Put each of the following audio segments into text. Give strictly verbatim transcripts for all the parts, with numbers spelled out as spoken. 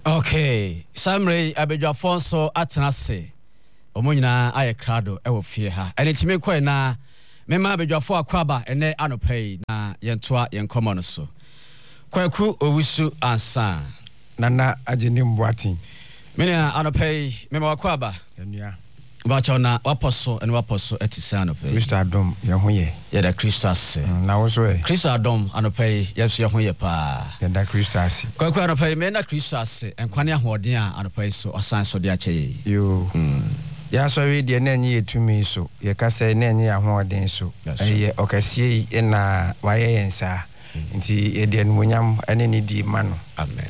Okay, Samre Abedwafonso Atenase. Omunyina aye krado ewo fie ha. Ene time kwen na mema Abedwafo akwaba ene anopei na yentoa yenkomo no so. Kwaku owusu ansa. Nana ageni mbwati. Mena anopei mema akwaba. Enua. Bacha na waposo ene waposo etisa anopei. Kristo adom ye ho ye. Ye da Kristo ase. Na wo so e. Kristo adom anopei yeso ye ho ye pa. Ye da Kristo ase. Kwaku anopei mena Kristo ase enkwane ahoden a anopei so asan so de ache. Yo. Mm. Ya so we de na enye etumi so ye ka say na enye ahoden so ye okasie yi na waye yensa nti ye de nmunyam ene ne di ma no. Amen.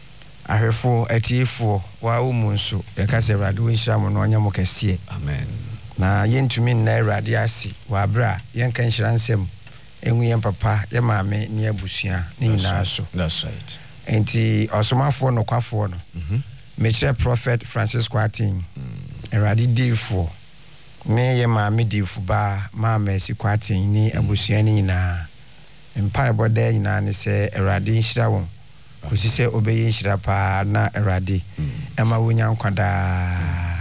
Ahwefo atiefo wa umu so ye ka say rade wo nhira mo no onyam okasie. Amen. Na yentumi na rade ase wa bra yen kan nhira nsem enwu yen papa ye maame ne abusua ne nyina so. That's right. Enti osomafo no kwafo no. Mhm. Mechre Prophet Francis Kwatin. Eradi Difo me ye maame Difo ba maame si Kwatin ni abusua ni nyina mpa ebode nyina ne se Eradi nhira won kosi se obeyi nhira pa na Eradi ema wonya nkwada.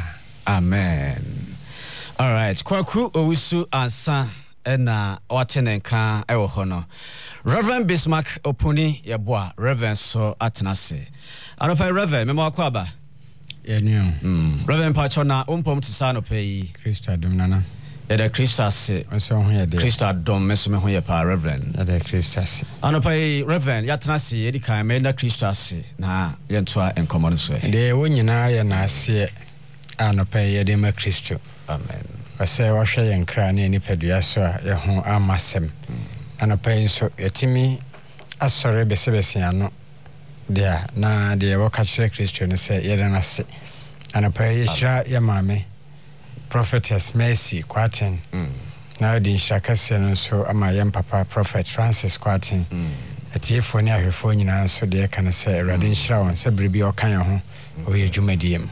Amen. All right, kwaku owusu ansa ena watenenka ewo hono. Reverend Bismarck Opuni yeboa Reverend so Atenase. Anopa Reverend memo akwaba. Enyo. Mm. Reverend Pachona umpom tisano pay. Kristo adom nana. Ede Kristo ase. Oso ho ye de. Kristo adom meso me ho ye pa Reverend. Ede Kristo ase. Anopa Reverend Yatenase yedi kan me na Kristo ase na yentoa enkomo no so. De wo nyina ye na ase anopa ye de ma Kristo. Amen. Wase wo hwe ye nkra na ni padua so a ye ho amasem. Anopa nso yetimi asore besebesi ano. Dia na de wo ka kire Kristo ne se ye de na se. Anopa ye hira ye maame Prophetess Mercy Kwatin. Mm. Na di shakase no so ama ye papa Prophet Francis Kwatin. Mm. Atiefo ne ahwefo nyina so de ka ne se Awurade nhira won se biribi o kan ye ho o ye dwumadiem.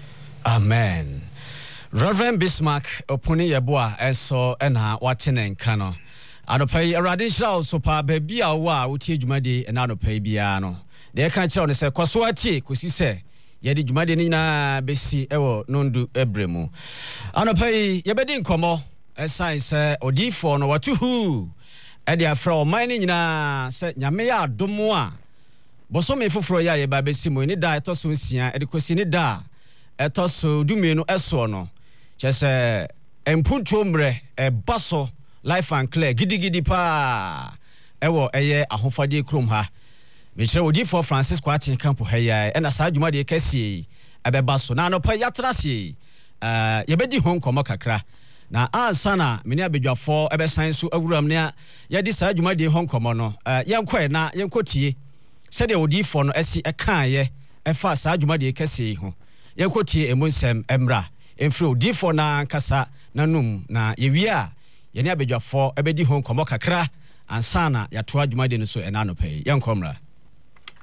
Amen. Reverend Bismarck Opuni yeboa eso ena watene nka no. Anopai Awurade nhira so pa ba bia wo a wotie dwumade ena anopai bia no. De ka kire on se kwaso atie kosi se ye de dwumade ni na besi ewo nondu ebremu. Anopai ye bedi nkomo esan se odifo no watuhu e de afra o man ni nyina se nyame ya adomo a bosome foforo ya ye ba besi mo ni da etoso nsia e de kosi ni da etoso dumenu eso no chese empunto mre e baso life and clear gidigidi pa ewo eye ahofade krom ha mechire odi for Francis Kwatin camp ha ya e na sa adwuma de kasie ebeba so na no pa yatrasie eh yebedi ho nkomo kakra na ansa na meni abedwafo ebesan so awuram ne ya di sa adwuma de ho nkomo no eh yenkɔ na yenkotie sede odi for no esi eka ye efa sa adwuma de kasie ho yenkotie emunsem emra emfri odi for na kasa nanum na yewie a yeni abedwafo ebedi ho nkomo kakra ansa na yato adwuma de no so enano pay yenkomra.